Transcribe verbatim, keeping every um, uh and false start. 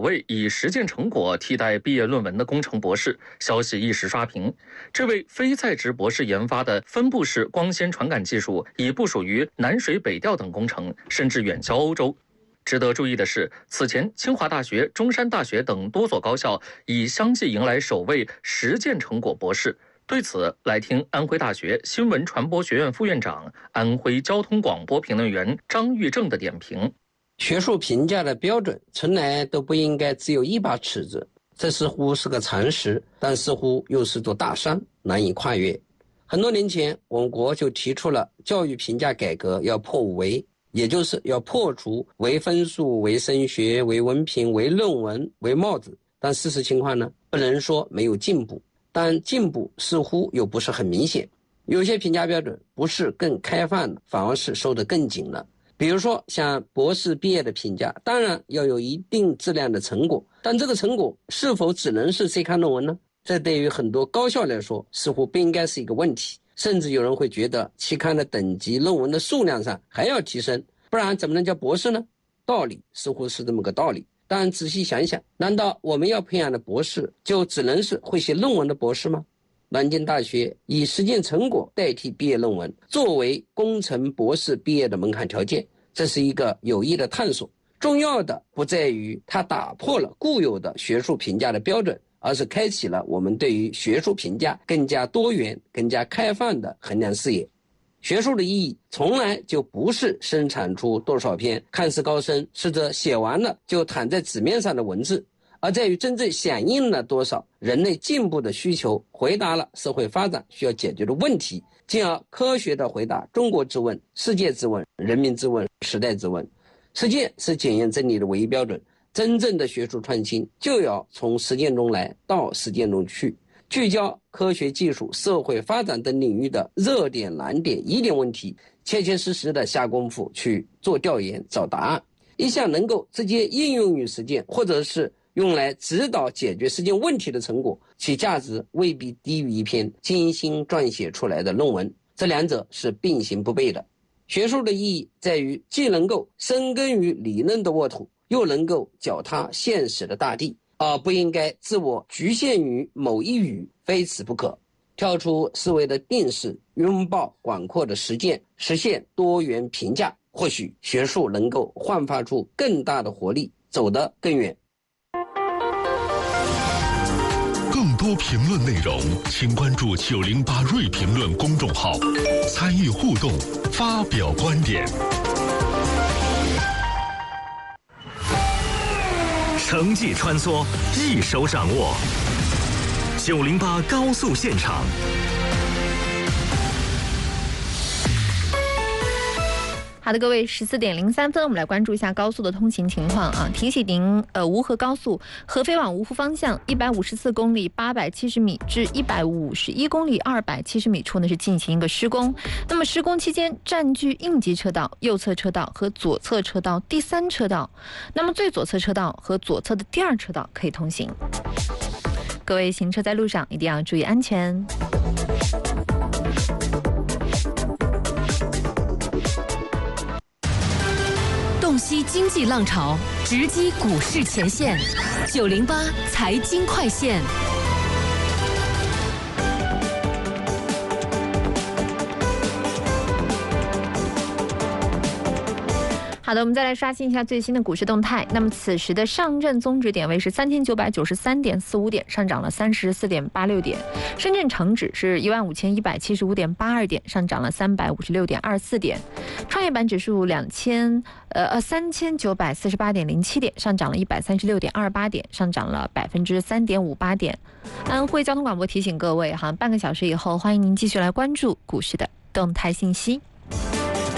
位以实践成果替代毕业论文的工程博士，消息一时刷屏。这位非在职博士研发的分布式光纤传感技术已部署于南水北调等工程，甚至远销欧洲。值得注意的是，此前清华大学、中山大学等多所高校已相继迎来首位实践成果博士。对此，来听安徽大学新闻传播学院副院长、安徽交通广播评论员张玉正的点评： 学术评价的标准从来都不应该只有一把尺子，这似乎是个常识，但似乎又是座大山，难以跨越。很多年前，我们国就提出了教育评价改革要破五唯，也就是要破除唯分数、唯升学、唯文凭、唯论文、唯帽子。但事实情况呢，不能说没有进步，但进步似乎又不是很明显。有些评价标准不是更开放了，反而是收得更紧了。比如说像博士毕业的评价，当然要有一定质量的成果，但这个成果是否只能是C刊论文呢？这对于很多高校来说似乎不应该是一个问题，甚至有人会觉得期刊的等级、论文的数量上还要提升，不然怎么能叫博士呢？道理似乎是这么个道理，但仔细想想，难道我们要培养的博士就只能是会写论文的博士吗？南京大学以实践成果代替毕业论文，作为工程博士毕业的门槛条件，这是一个有益的探索。重要的不在于它打破了固有的学术评价的标准，而是开启了我们对于学术评价更加多元、更加开放的衡量视野。学术的意义从来就不是生产出多少篇看似高深、实则写完了就躺在纸面上的文字，而在于真正响应了多少人类进步的需求，回答了社会发展需要解决的问题，进而科学地回答中国之问、世界之问、人民之问、时代之问。实践是检验真理的唯一标准，真正的学术创新就要从实践中来到实践中去，聚焦科学技术、社会发展等领域的热点、难点、疑点问题，切切实实地下功夫去做调研、找答案。一项能够直接应用于实践，或者是用来指导解决实践问题的成果，其价值未必低于一篇精心撰写出来的论文，这两者是并行不悖的。学术的意义在于既能够深耕于理论的沃土，又能够脚踏现实的大地，而不应该自我局限于某一语，非此不可。跳出思维的定式，拥抱广阔的实践，实现多元评价，或许学术能够焕发出更大的活力，走得更远。 更多评论内容，请关注九零八锐评论公众号，参与互动，发表观点。 城际穿梭，一手掌握。九零八高速现场。 好的，各位，十四点零三分，我们来关注一下高速的通行情况啊。提醒您，呃，芜河高速合肥往芜湖方向一百五十四公里八百七十米至一百五十一公里二百七十米处呢是进行一个施工。那么施工期间占据应急车道、右侧车道和左侧车道第三车道，那么最左侧车道和左侧的第二车道可以通行。各位行车在路上一定要注意安全。 洞悉经济浪潮，直击股市前线。九零八财经快线。 好的，我们再来刷新一下最新的股市动态。那么此时的上证综指点位是三千九百九十三点四五点，上涨了三十四点八六点；深圳成指是一万五千一百七十五点八二点，上涨了三百五十六点二四点；创业板指数两千呃呃三千九百四十八点零七点，上涨了一百三十六点二八点，上涨了百分之三点五八点。安徽交通广播提醒各位哈，半个小时以后，欢迎您继续来关注股市的动态信息。